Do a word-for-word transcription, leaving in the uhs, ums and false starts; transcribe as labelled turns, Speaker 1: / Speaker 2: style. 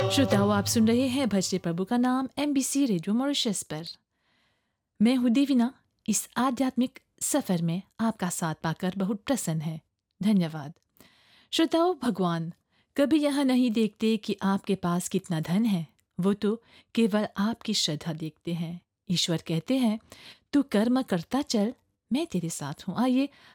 Speaker 1: श्रोताओ, आप सुन रहे हैं भजते प्रभु का नाम एमबीसी रेडियो मॉरिशस पर। मैं हूँ देवीना। इस आध्यात्मिक सफर में आपका साथ पाकर बहुत प्रसन्न है। धन्यवाद। श्रोताओ, भगवान कभी यह नहीं देखते कि आपके पास कितना धन है, वो तो केवल आपकी श्रद्धा देखते हैं। ईश्वर कहते हैं, तू कर्म करता चल, मैं तेरे साथ हूँ। आइए